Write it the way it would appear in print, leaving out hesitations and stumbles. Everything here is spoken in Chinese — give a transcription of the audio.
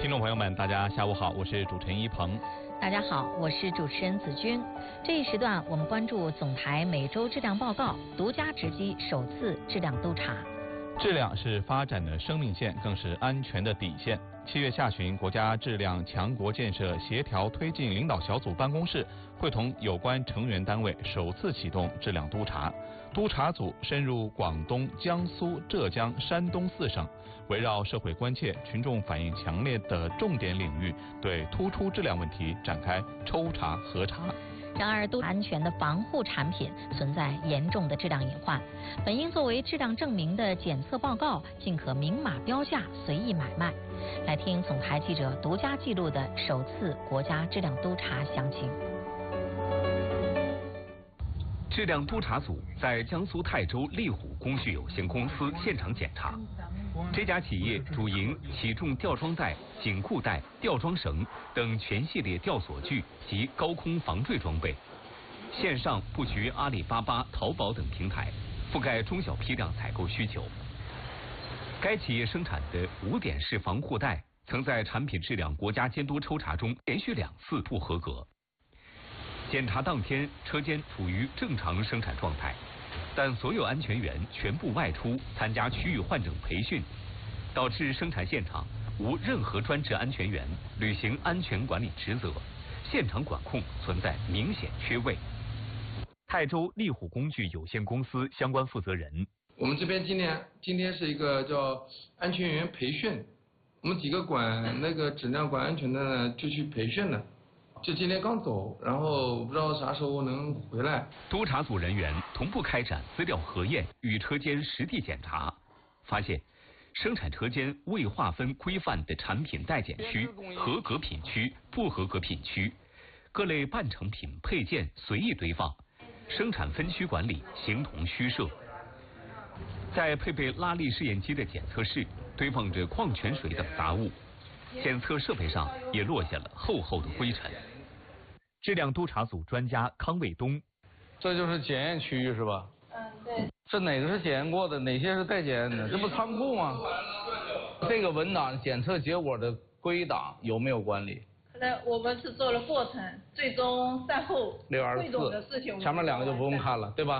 听众朋友们，大家下午好，我是主持人一鹏。 大家好，我是主持人子君。这一时段我们关注总台每周质量报告，独家直击首次质量督查。 质量是发展的生命线，更是安全的底线。7月下旬，国家质量强国建设协调推进领导小组办公室会同有关成员单位首次启动质量督查。督查组深入广东、江苏、浙江、山东4省，围绕社会关切、群众反映强烈的重点领域，对突出质量问题展开抽查核查。 然而，安全的防护产品存在严重的质量隐患，本应作为质量证明的检测报告，竟可明码标价随意买卖。来听总台记者独家记录的首次国家质量督查详情。 质量督查组在江苏泰州利虎工序有限公司现场检查，这家企业主营起重吊装带、紧固带、吊装绳等全系列吊索具及高空防坠装备，线上布局阿里巴巴、淘宝等平台，覆盖中小批量采购需求。该企业生产的5点式防护带曾在产品质量国家监督抽查中连续2次不合格。检查当天，车间处于正常生产状态，但所有安全员全部外出参加区域换证培训，导致生产现场无任何专职安全员履行安全管理职责，现场管控存在明显缺位。泰州利虎工具有限公司相关负责人： 我们这边今天是一个叫安全员培训，我们几个管那个质量管安全的呢就去培训了。就今天刚走，然后不知道啥时候能回来。 督查组人员同步开展资料核验与车间实地检查，发现生产车间未划分规范的产品待检区、合格品区、不合格品区，各类半成品配件随意堆放，生产分区管理形同虚设。在配备拉力试验机的检测室，堆放着矿泉水等杂物，检测设备上也落下了厚厚的灰尘。质量督查组专家康卫东： 这就是检验区域是吧？对。这哪个是检验过的，哪些是待检验的？这不仓库吗？这个文档检测结果的归档有没有管理？ 可能我们是做了过程，最终善后汇总的事情。 前面2个就不用看了，对吧？